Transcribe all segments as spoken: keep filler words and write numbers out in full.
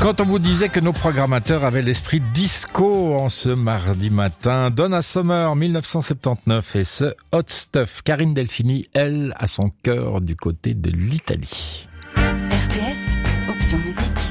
Quand on vous disait que nos programmateurs avaient l'esprit disco en ce mardi matin, Donna Summer, dix-neuf cent soixante-dix-neuf, et ce Hot Stuff. Karine Delphini, elle, a son cœur du côté de l'Italie. R T S, option musique.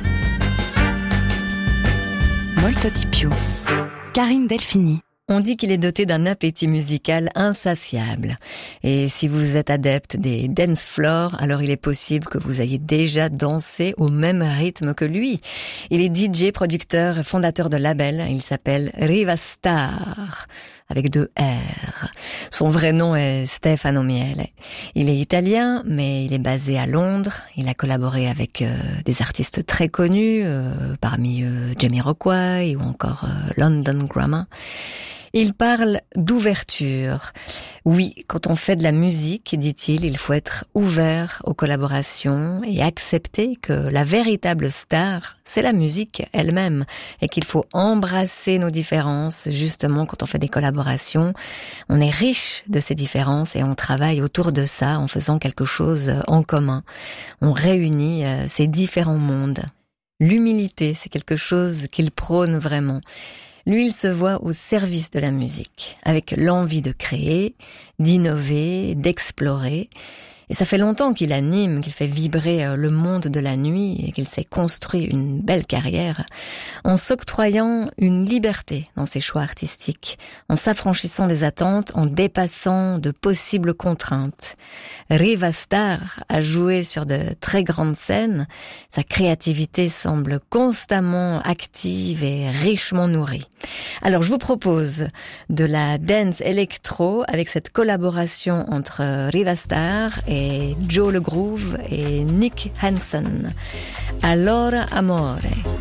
Molto di più. Karine Delphini. On dit qu'il est doté d'un appétit musical insatiable. Et si vous êtes adepte des dance floors, alors il est possible que vous ayez déjà dansé au même rythme que lui. Il est D J, producteur et fondateur de label. Il s'appelle Riva Starr, avec deux R. Son vrai nom est Stefano Miele. Il est italien, mais il est basé à Londres. Il a collaboré avec euh, des artistes très connus, euh, parmi eux Jamiroquai ou encore euh, London Grammar. Il parle d'ouverture. Oui, quand on fait de la musique, dit-il, il faut être ouvert aux collaborations et accepter que la véritable star, c'est la musique elle-même et qu'il faut embrasser nos différences. Justement, quand on fait des collaborations, on est riche de ces différences et on travaille autour de ça en faisant quelque chose en commun. On réunit ces différents mondes. L'humilité, c'est quelque chose qu'il prône vraiment. Lui, il se voit au service de la musique, avec l'envie de créer, d'innover, d'explorer. Et ça fait longtemps qu'il anime, qu'il fait vibrer le monde de la nuit et qu'il s'est construit une belle carrière en s'octroyant une liberté dans ses choix artistiques, en s'affranchissant des attentes, en dépassant de possibles contraintes. Riva Starr a joué sur de très grandes scènes. Sa créativité semble constamment active et richement nourrie. Alors je vous propose de la dance électro avec cette collaboration entre Riva Starr et Joe Le Groove et Nick Hansen. Allora Amore.